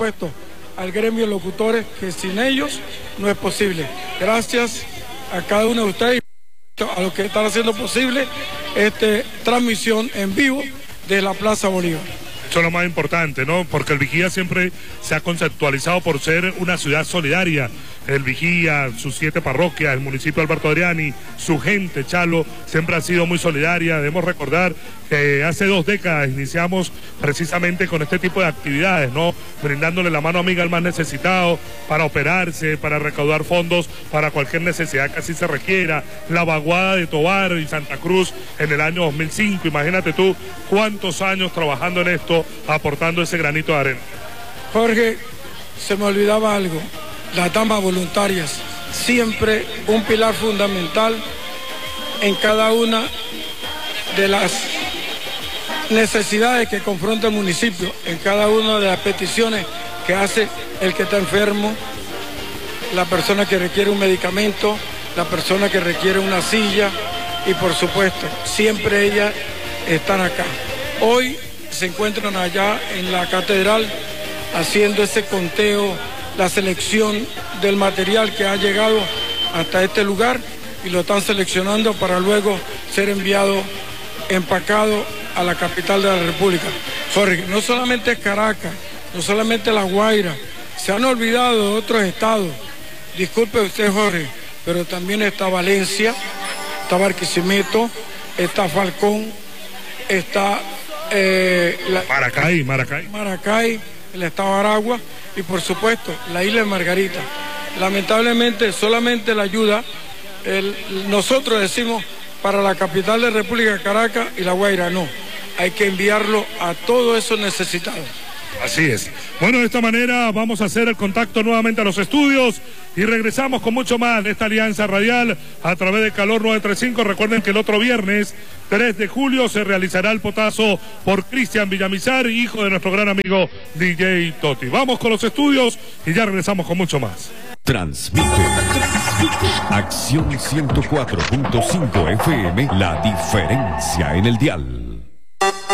supuesto al gremio de locutores, que sin ellos no es posible. Gracias a cada uno de ustedes, a los que están haciendo posible esta transmisión en vivo de la Plaza Bolívar. Eso es lo más importante, ¿no? Porque el Vigía siempre se ha conceptualizado por ser una ciudad solidaria. El Vigía, sus 7 parroquias, el municipio de Alberto Adriani, su gente, Chalo, siempre ha sido muy solidaria. Debemos recordar que hace 2 décadas iniciamos precisamente con este tipo de actividades, ¿no? Brindándole la mano amiga al más necesitado para operarse, para recaudar fondos para cualquier necesidad que así se requiera. La vaguada de Tovar y Santa Cruz en el año 2005. Imagínate tú cuántos años trabajando en esto, aportando ese granito de arena. Jorge, se me olvidaba algo. Las damas voluntarias, siempre un pilar fundamental en cada una de las necesidades que confronta el municipio, en cada una de las peticiones que hace el que está enfermo, la persona que requiere un medicamento, la persona que requiere una silla y por supuesto, siempre ellas están acá. Hoy se encuentran allá en la catedral haciendo ese conteo, la selección del material que ha llegado hasta este lugar y lo están seleccionando para luego ser enviado, empacado a la capital de la República. Jorge, no solamente es Caracas, no solamente La Guaira, se han olvidado de otros estados. Disculpe usted, Jorge, pero también está Valencia, está Barquisimeto, está Falcón, está Maracay, el estado de Aragua y por supuesto la isla de Margarita. Lamentablemente solamente la ayuda, nosotros decimos para la capital de República, Caracas y La Guaira, no, hay que enviarlo a todos esos necesitados. Así es. Bueno, de esta manera vamos a hacer el contacto nuevamente a los estudios y regresamos con mucho más de esta alianza radial a través de Calor 935. Recuerden que el otro viernes 3 de julio se realizará el potazo por Cristian Villamizar, hijo de nuestro gran amigo DJ Toti. Vamos con los estudios y ya regresamos con mucho más. Transmite Acción 104.5 FM, la diferencia en el dial.